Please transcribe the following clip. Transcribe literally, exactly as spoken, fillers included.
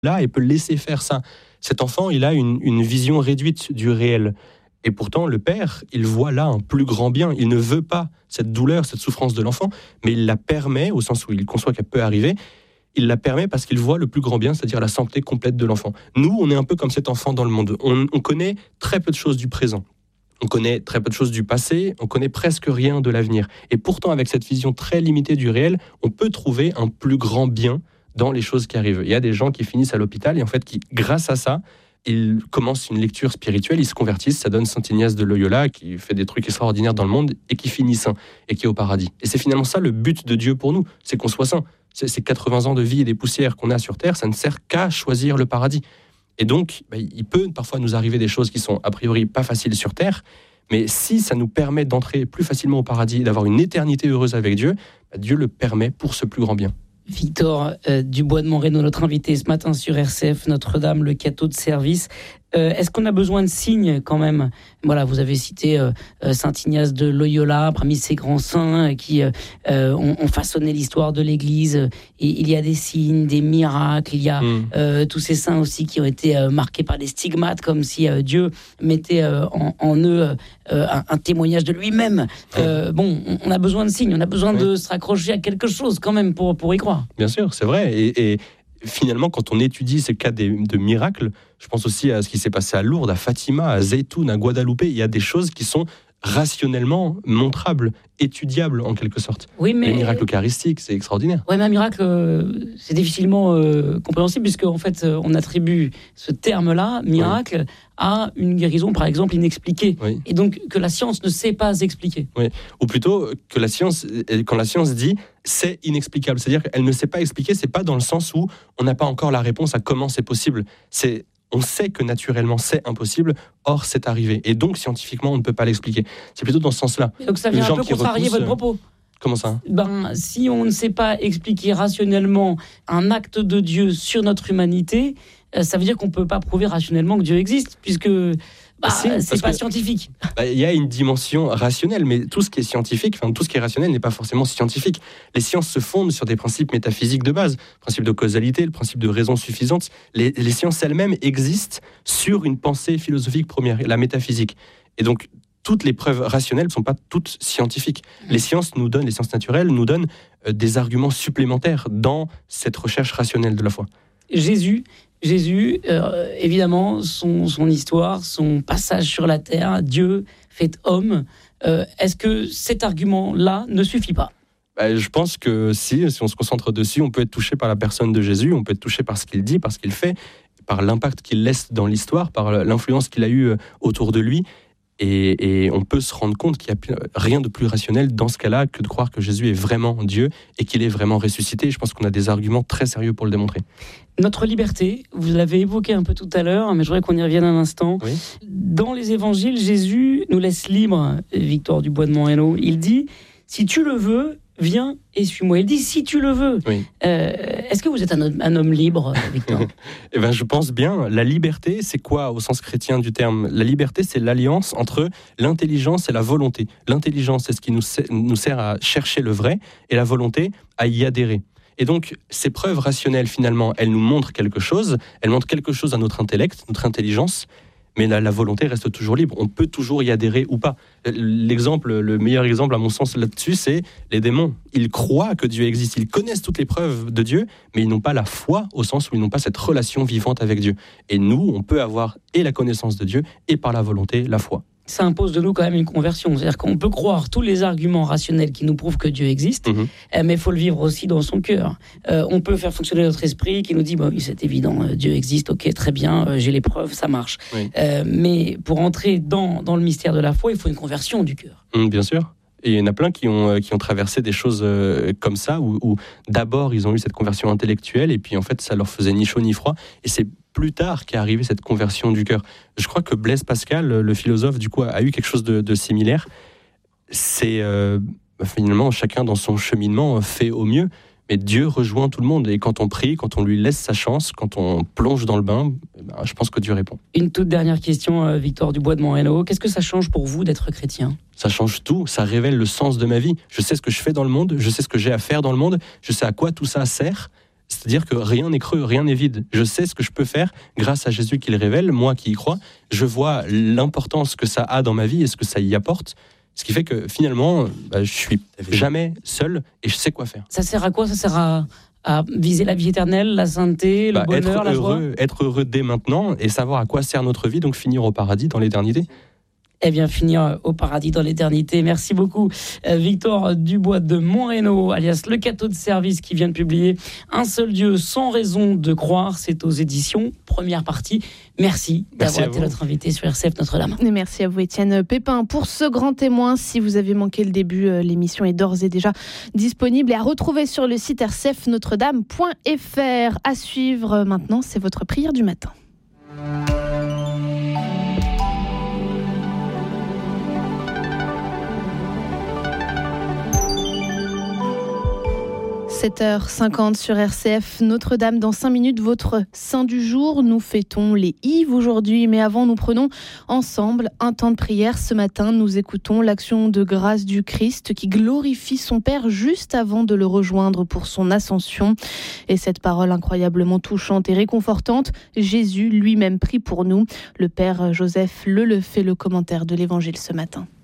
là et peut laisser faire ça. Cet enfant, il a une, une vision réduite du réel. Et pourtant, le père, il voit là un plus grand bien. Il ne veut pas cette douleur, cette souffrance de l'enfant, mais il la permet, au sens où il conçoit qu'elle peut arriver, il la permet parce qu'il voit le plus grand bien, c'est-à-dire la santé complète de l'enfant. Nous, on est un peu comme cet enfant dans le monde. On, on connaît très peu de choses du présent. On connaît très peu de choses du passé, on connaît presque rien de l'avenir. Et pourtant, avec cette vision très limitée du réel, on peut trouver un plus grand bien dans les choses qui arrivent. Il y a des gens qui finissent à l'hôpital et en fait, qui, grâce à ça, ils commencent une lecture spirituelle, ils se convertissent, ça donne Saint Ignace de Loyola qui fait des trucs extraordinaires dans le monde et qui finit saint et qui est au paradis. Et c'est finalement ça le but de Dieu pour nous, c'est qu'on soit saint. C'est ces quatre-vingts ans de vie et des poussières qu'on a sur Terre, ça ne sert qu'à choisir le paradis. Et donc, bah, il peut parfois nous arriver des choses qui sont a priori pas faciles sur Terre, mais si ça nous permet d'entrer plus facilement au paradis et d'avoir une éternité heureuse avec Dieu, bah, Dieu le permet pour ce plus grand bien. Victor euh, Dubois de Moreno, notre invité ce matin sur R C F, Notre-Dame, le cateau de service. Euh, est-ce qu'on a besoin de signes quand même ? Voilà, vous avez cité euh, Saint Ignace de Loyola, parmi ces grands saints qui euh, ont, ont façonné l'histoire de l'Église. Et il y a des signes, des miracles. Il y a mmh. euh, tous ces saints aussi qui ont été euh, marqués par des stigmates, comme si euh, Dieu mettait euh, en, en eux euh, un, un témoignage de lui-même. Euh, bon, on a besoin de signes, on a besoin oui. de se raccrocher à quelque chose quand même pour, pour y croire. Bien sûr, c'est vrai. Et, et finalement, quand on étudie ces cas de, de miracles, je pense aussi à ce qui s'est passé à Lourdes, à Fatima, à Zeytoun, à Guadeloupe. Il y a des choses qui sont rationnellement montrables, étudiables en quelque sorte. Oui, mais... Les miracles eucharistiques, c'est extraordinaire. Oui, mais un miracle, euh, c'est difficilement euh, compréhensible puisque en fait, euh, on attribue ce terme-là, miracle, oui. à une guérison, par exemple, inexpliquée. Oui. Et donc, que la science ne sait pas expliquer. Oui. Ou plutôt, que la science, quand la science dit c'est inexplicable, c'est-à-dire qu'elle ne sait pas expliquer, c'est pas dans le sens où on n'a pas encore la réponse à comment c'est possible. C'est On sait que naturellement c'est impossible, or c'est arrivé. Et donc scientifiquement on ne peut pas l'expliquer. C'est plutôt dans ce sens-là. Donc ça vient un peu contrarier votre propos. Comment ça ? Ben, si on ne sait pas expliquer rationnellement un acte de Dieu sur notre humanité, ça veut dire qu'on ne peut pas prouver rationnellement que Dieu existe, puisque bah, si, c'est pas scientifique. Bah, il y a une dimension rationnelle, mais tout ce qui est scientifique, enfin tout ce qui est rationnel n'est pas forcément scientifique. Les sciences se fondent sur des principes métaphysiques de base, le principe de causalité, le principe de raison suffisante. Les, les sciences elles-mêmes existent sur une pensée philosophique première, la métaphysique. Et donc toutes les preuves rationnelles ne sont pas toutes scientifiques. Les sciences nous donnent, les sciences naturelles nous donnent euh, des arguments supplémentaires dans cette recherche rationnelle de la foi. Jésus, Jésus, euh, évidemment, son, son histoire, son passage sur la terre, Dieu fait homme. Euh, est-ce que cet argument-là ne suffit pas ? Bah, je pense que si, si on se concentre dessus, on peut être touché par la personne de Jésus, on peut être touché par ce qu'il dit, par ce qu'il fait, par l'impact qu'il laisse dans l'histoire, par l'influence qu'il a eue autour de lui. Et, et on peut se rendre compte qu'il n'y a rien de plus rationnel dans ce cas-là que de croire que Jésus est vraiment Dieu et qu'il est vraiment ressuscité. Je pense qu'on a des arguments très sérieux pour le démontrer. Notre liberté, vous l'avez évoqué un peu tout à l'heure, mais je voudrais qu'on y revienne un instant. Oui. Dans les évangiles, Jésus nous laisse libre, Victor Dubois de Moreno. Il dit, si tu le veux, viens et suis-moi. Il dit, si tu le veux. Oui. Euh, est-ce que vous êtes un homme, un homme libre, Victor ? Eh ben, je pense bien. La liberté, c'est quoi au sens chrétien du terme ? La liberté, c'est l'alliance entre l'intelligence et la volonté. L'intelligence, c'est ce qui nous sert, nous sert à chercher le vrai, et la volonté, à y adhérer. Et donc, ces preuves rationnelles, finalement, elles nous montrent quelque chose, elles montrent quelque chose à notre intellect, notre intelligence, mais la, la volonté reste toujours libre. On peut toujours y adhérer ou pas. L'exemple, le meilleur exemple, à mon sens, là-dessus, c'est les démons. Ils croient que Dieu existe, ils connaissent toutes les preuves de Dieu, mais ils n'ont pas la foi au sens où ils n'ont pas cette relation vivante avec Dieu. Et nous, on peut avoir et la connaissance de Dieu, et par la volonté, la foi. Ça impose de nous quand même une conversion. C'est-à-dire qu'on peut croire tous les arguments rationnels qui nous prouvent que Dieu existe, mmh. mais il faut le vivre aussi dans son cœur. Euh, on peut faire fonctionner notre esprit qui nous dit, bah oui, c'est évident, Dieu existe, ok, très bien, euh, j'ai les preuves, ça marche. Oui. Euh, mais pour entrer dans, dans le mystère de la foi, il faut une conversion du cœur. Mmh, bien sûr. Et il y en a plein qui ont, qui ont traversé des choses euh, comme ça, où, où d'abord ils ont eu cette conversion intellectuelle, et puis en fait ça leur faisait ni chaud ni froid, et c'est plus tard qu'est arrivée cette conversion du cœur. Je crois que Blaise Pascal, le philosophe, du coup, a eu quelque chose de, de similaire. C'est euh, finalement chacun dans son cheminement fait au mieux, mais Dieu rejoint tout le monde. Et quand on prie, quand on lui laisse sa chance, quand on plonge dans le bain, ben, je pense que Dieu répond. Une toute dernière question, Victor Dubois de Moreno. Qu'est-ce que ça change pour vous d'être chrétien ? Ça change tout, ça révèle le sens de ma vie. Je sais ce que je fais dans le monde, je sais ce que j'ai à faire dans le monde, je sais à quoi tout ça sert. C'est-à-dire que rien n'est creux, rien n'est vide. Je sais ce que je peux faire grâce à Jésus qui le révèle, moi qui y crois. Je vois l'importance que ça a dans ma vie et ce que ça y apporte. Ce qui fait que finalement, bah, je suis jamais seul et je sais quoi faire. Ça sert à quoi ? Ça sert à, à viser la vie éternelle, la sainteté, le bah, bonheur, être la joie heureux, être heureux dès maintenant et savoir à quoi sert notre vie, donc finir au paradis dans l'éternité. Eh bien, finir au paradis dans l'éternité. Merci beaucoup, Victor Dubois de Montreno, alias Le Cateau de Service, qui vient de publier Un seul Dieu sans raison de croire. C'est aux éditions Première Partie. Merci, Merci d'avoir été notre invité sur R C F Notre-Dame. Et merci à vous, Étienne Pépin, pour ce grand témoin. Si vous avez manqué le début, l'émission est d'ores et déjà disponible et à retrouver sur le site r c f notre dame point f r. À suivre maintenant, c'est votre prière du matin. sept heures cinquante sur R C F Notre-Dame. Dans cinq minutes, votre saint du jour. Nous fêtons les Yves aujourd'hui, mais avant, nous prenons ensemble un temps de prière. Ce matin, nous écoutons l'action de grâce du Christ qui glorifie son Père juste avant de le rejoindre pour son ascension. Et cette parole incroyablement touchante et réconfortante, Jésus lui-même prie pour nous. Le Père Joseph Leleu fait le commentaire de l'Évangile ce matin.